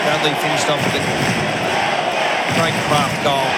Dudley finished off with a great craft goal.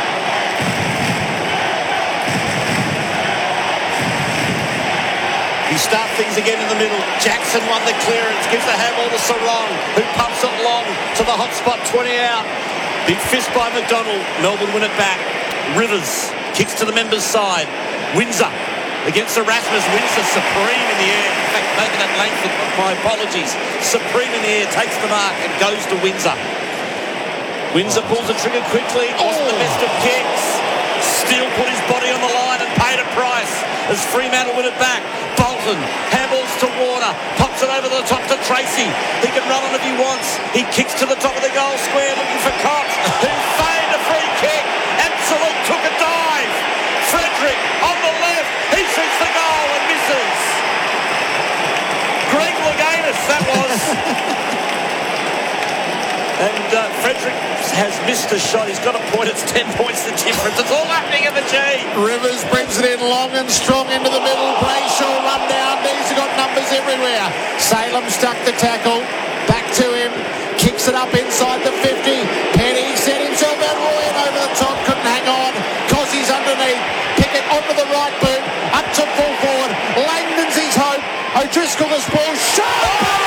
He starts things again in the middle. Jackson won the clearance, gives the handball to Sarong, who pumps it long to the hot spot, 20 out. Big fist by McDonald. Melbourne win it back. Rivers kicks to the members' side. Windsor against Erasmus. Windsor supreme in the air. In fact, making that Langford, my apologies. Supreme in the air, takes the mark and goes to Windsor. Windsor pulls the trigger quickly. Wasn't the best of kicks. Steele put his body on the line and paid a price as Fremantle win it back. Bolton handballs to Warner, pops it over the top to Tracy. He can run on if he wants. He kicks to the top of the goal square looking for Cox, who feigned a free kick. Absolute took a dive. Frederick on the left. He shoots the goal and misses. Greg Louganis, that was. And Frederick has missed a shot. He's got a point. It's 10 points the difference. It's all happening in the G. Rivers brings it in long and strong into the middle. Brayshaw run down. These have got numbers everywhere. Salem stuck the tackle. Back to him. Kicks it up inside the 50. Penny set himself out. Roy over the top. Couldn't hang on. Cossey's underneath. Pickett onto the right boot. Up to full forward. Langdon's his hope. O'Driscoll the ball. Shot!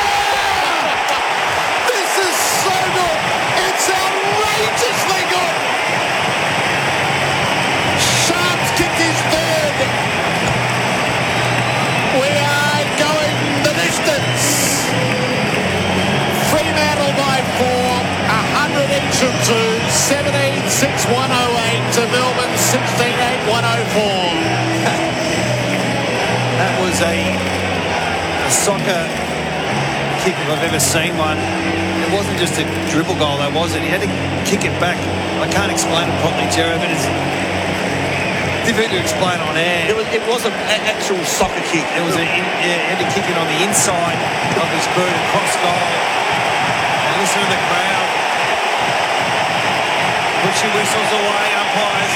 Outrageously good. Sharps kicked his third. We are going the distance. Fremantle by 4, 100 each of two, 17-6-108 to Melbourne 16-8-104. That was a soccer kick if I've ever seen one. It wasn't just a dribble goal, though, was it? He had to kick it back. I can't explain it properly, Jerry, but it's difficult to explain on air. It was an actual soccer kick. It was he had to kick it on the inside of his boot across goal. And listen to the crowd. Put your whistles away, umpires.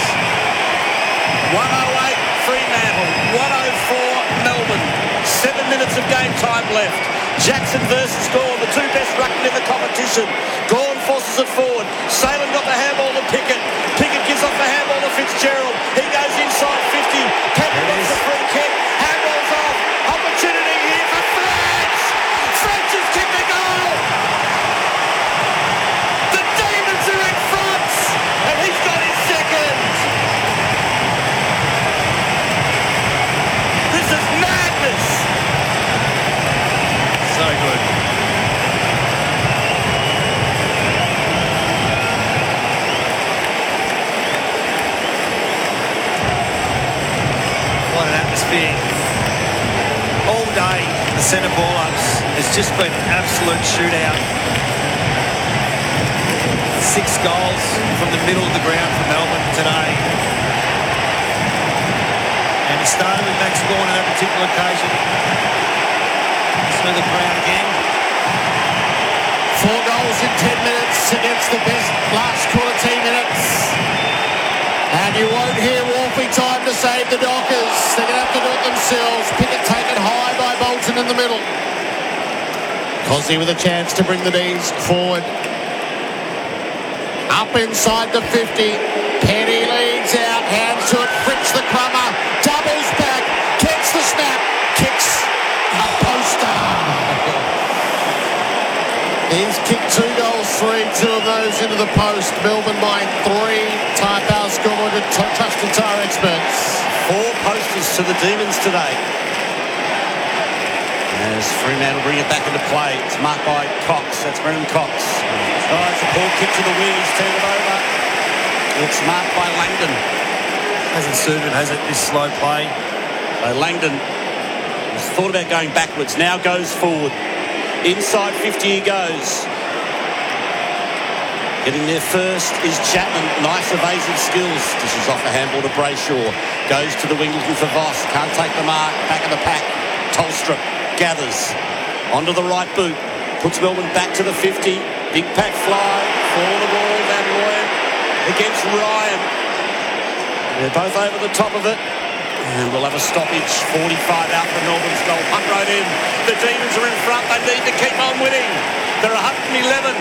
108 Fremantle, 104 Melbourne. 7 minutes of game time left. Jackson versus Gawn, the two best ruckmen in the competition. Gawn forces it forward. Salem got the handball to Pickett. Pickett gives off the handball to Fitzgerald. He goes inside 50. Pickett gets the free kick. Handball's off. Opportunity here for French. French has kicked the goal. The Demons are in front. And he's got his second. This is madness. So good. What an atmosphere. All day, the centre ball-ups has just been an absolute shootout. 6 goals from the middle of the ground for Melbourne today. And it started with Max Gawn on that particular occasion. Through the crowd again. 4 goals in 10 minutes against the best last quarter team minutes. And you won't hear Wolfie time to save the Dockers. They're going to have to do it themselves. Pickett taken high by Bolton in the middle. Cossey with a chance to bring the D's forward. Up inside the 50. Penny leads out. Hands to it. Fritz the crummer. Doubles back. Gets the snap. Kicks a poster. He's kicked 2 goals, 2 of those into the post. Melbourne by 3. Tyre Power scoreboard with trusted tyre experts. 4 posters to the Demons today. As Fremantle bring it back into play. It's marked by Cox. That's Brennan Cox. Oh, it's a ball kick to the wing. He's turned it over. It's marked by Langdon. Hasn't suited, has it, this slow play? Langdon has thought about going backwards. Now goes forward. Inside 50 he goes. Getting there first is Chapman. Nice evasive skills. Dishes off a handball to Brayshaw. Goes to the wing looking for Voss. Can't take the mark. Back of the pack. Tolstrup gathers. Onto the right boot. Puts Melbourne back to the 50. Big pack fly. Fall the ball. Van Rooyen against Ryan. They're both over the top of it. And we'll have a stoppage. 45 out for Melbourne's goal. Punt right in. The Demons are in front. They need to keep on winning. They're 111.